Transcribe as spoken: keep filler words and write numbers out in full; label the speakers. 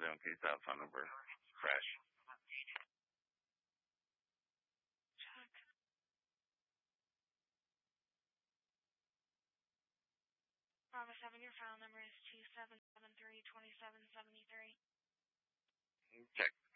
Speaker 1: seven case out phone number. Fresh.
Speaker 2: Check. Bravo seven, your file number is two seven seven three two seven seven three.
Speaker 1: Check.